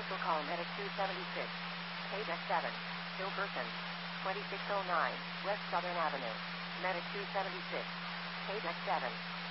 Cancel call Medic 276. Paydeck 7. Still person. 2609 West Southern Avenue. Medic 276. Paydeck 7.